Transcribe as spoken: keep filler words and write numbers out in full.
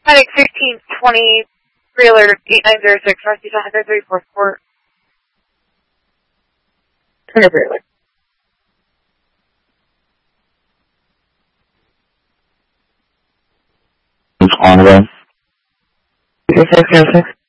Heading sixteen twenty, trailer eight nine zero six, Northeast one thirty-fourth Court. Turn your trailer. It's on the way. six six zero six.